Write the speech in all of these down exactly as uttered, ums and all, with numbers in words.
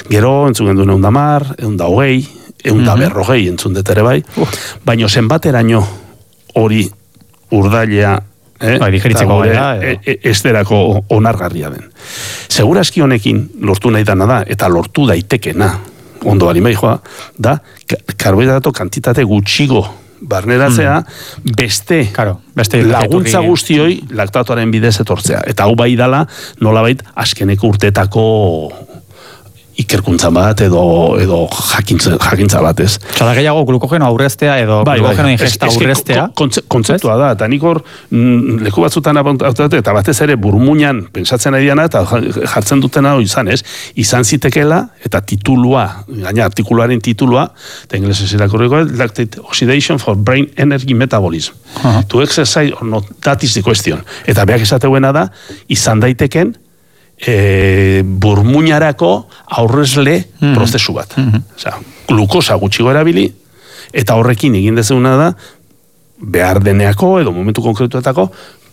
Gero, entzun genduen egun da mar, egun da hogei, egun da berrogei entzun dut ere bai, uh. baina zenbateraino hori urdailea Eh, bai, digeritzeko gara, e, e, ez derako onargarria den. Segurazki honekin lortu nahi dana da, eta lortu daitekena, ondo bali maijoa, da, karbohidrato kantitate gutxigo barneratzea, mm. beste, claro, beste laguntza guztioi laktatoaren bidez etortzea. Eta hau bai dala, nolabait, azkeneko urtetako ikerkuntza bat edo edo jakintza, jakintza bat, ez. Txada gehiago glukogeno aurreztea edo bai, glukogeno bai. ingesta aurreztea. Kontzeptua da, eta nik hor mm, leku batzutan apuntate, eta batez ere burmuinan pensatzen ari diana, eta jartzen dutena hori izan, ez. Izan zitekela, eta titulua, gaina artikuluaren titulua, eta inglesez irakurriko, lactate oxidation for brain energy metabolism. Uh-huh. To exercise or not, that is the question. Eta beak esateuena da, izan daiteken, E, burmuinarako aurrezle mm-hmm. prozesu bat. Mm-hmm. Osea, glukosa gutxigo erabili, eta horrekin egin dezuna da, behar deneako, edo momentu konkretuetako,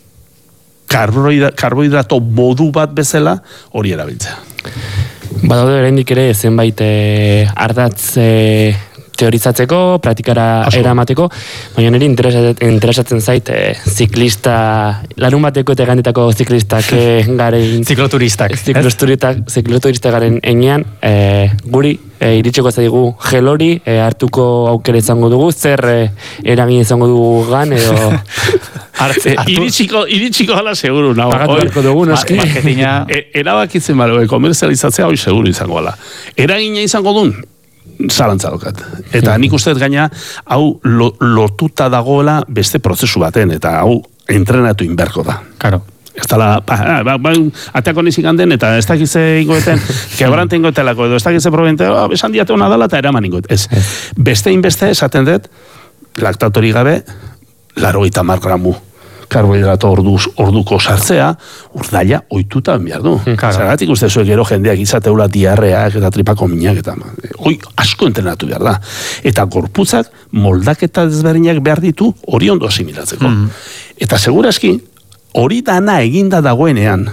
karbohidrato modu bat bezala hori erabiltzea. Badaude oraindik ere zenbait eh, ardatz eh, teorizatzeko, praktikara Aso. eramateko, baina niri interesatzen, interesatzen zait eh, ziklista, larun bateko eta gandetako ziklistak eh, garen... Zikloturistak. Zikloturistak, zikloturistak garen enean, eh, guri eh, iritsiko zaigu gelori, eh, hartuko aukera izango dugu, zer eh, eragin izango dugu gan, edo... Arte, iritsiko, iritsiko gala seguru, nago. Pagatu beharko dugu, noski. Marketina... E, erabakitzen balo, komerzializatzea hori seguru izango gala. Eragina izango duen, zalantza dokat. Eta nik uste gaina, hau lo, lotuta dagoela beste prozesu baten, eta hau entrenatu inberko da. Claro. Ez tala, ba, ba, ba, ateako nizik handen, eta ez dakize ingoeten, kebrante ingoetelako, edo ez dakize probente, oh, esan diate hona dala, eta eraman ingoet. Ez. Beste inbeste, esaten dut, laktatori gabe, laro eta mar gramu karbohidrato orduz, orduko sartzea, urdaila ohituta behar du. Zagatik uste zuek gero jendeak izateula diarreak eta tripako minak, eta hoi asko entrenatu behar da. Eta gorputzak moldaketa desberdinak behar ditu hori ondo asimilatzeko. Mm. Eta segurazki, hori dana eginda dagoenean,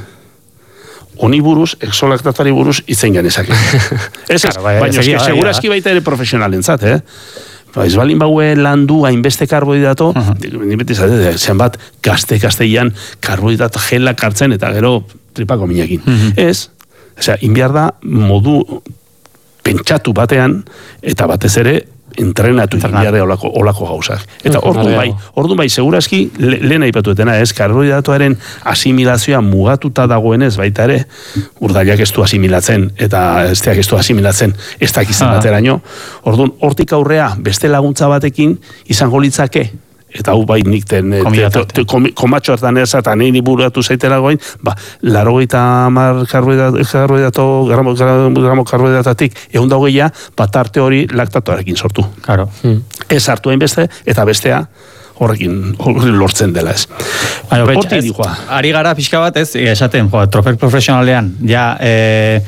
honi buruz, exolaktatari buruz, itzen ganezake. Ez ez, baina eski segurazki baita ere profesionalentzat, eh? Ba, ez balin baue landu hainbeste karbohidrato, uh-huh. zenbat gazte-gazteian karbohidrato gelak hartzen eta gero tripako minekin. Uh-huh. Ez, osea, inbiar da modu pentsatu batean eta batez ere entrenatu inbiarre olako, olako gauzak. Eta uh-huh. orduan bai, orduan bai, segurazki le, lehen aipatuetena, ez, karbohidratoaren asimilazioa mugatuta dagoenez baita ere, urdailak ez du asimilatzen eta esteak ez du asimilatzen ez dakizan bateraino. Orduan, hortik aurrea beste laguntza batekin izango litzake, eta hau bai nik ten, komatxo hartan erza eta niri buratu zaitera goin, ba, laro gaita mar karbohidrato, gramo, gramo karbohidratatik, egun daugeia, bat arte hori laktatoarekin sortu. Claro. Hmm. Ez hartu hain beste, eta bestea, horrekin lortzen dela ez. Hortik dikoa. Ari gara pixka bat ez, esaten, jo, Tropek profesionalean, ja, eh,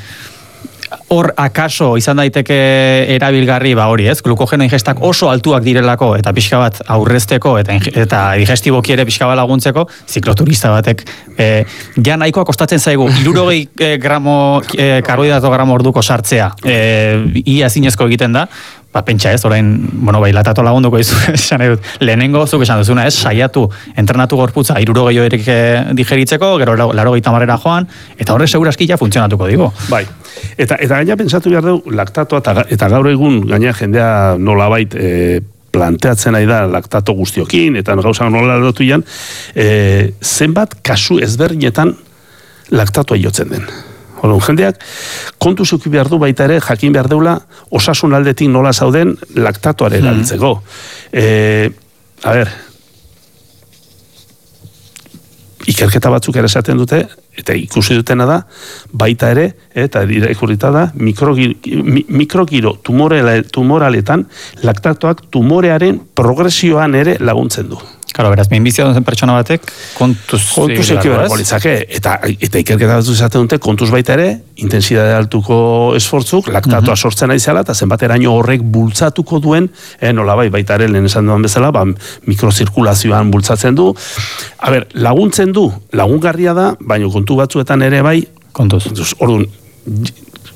hor akaso izan daiteke erabilgarri ba hori, ez? Glukogeno ingestak oso altuak direlako eta pixka bat aurrezteko eta eta digestiboki ere pixka bat laguntzeko, zikloturista batek eh, ja nahikoa kostatzen zaigu hirurogei gramo eh, karbohidrato gramo orduko sartzea. Eh, ia zinezko egiten da. Ba, pentsa ez, orain, bueno, bai, latato lagunduko izu, esan edut, lehenengo zuk esan duzuna ez, saiatu, entrenatu gorputza, irurogei erik digeritzeko, gero laro gehi tamarrera joan, eta horre segurazki ja funtzionatuko digo. Bai, eta, eta gaina pentsatu behar dugu, laktatoa, eta, eta gaur egun, gaina jendea nolabait, e, planteatzen nahi da laktato guztiokin, eta gauza nola dut ian, e, zenbat kasu ezberdinetan laktatoa jotzen den. Horren, jendeak, kontu zuki behar du baita ere, jakin behar deula, osasun aldetik nola zauden laktatoare erabiltzeko. E, a ber, ikerketa batzuk ere esaten dute, eta ikusi dutena da, baita ere, eta irakurrita da, mikrogiro, mikrogiro tumoraletan, laktatoak tumorearen progresioan ere laguntzen du. Claro, beraz, minbizia duen pertsona batek, kontuz... Kontuz eki berako litzake, eta, eta ikerketa batzu zaten dute, kontuz baita ere, intensidade altuko esfortzuk, laktatoa uh-huh. sortzen aizela, eta zenbateraino horrek bultzatuko duen, eh, nola bai, baita ere, lehen esan duan bezala, ba, mikrozirkulazioan bultzatzen du. A ber, laguntzen du, lagungarria da, baina kontu batzuetan ere bai, kontuz. Orduan,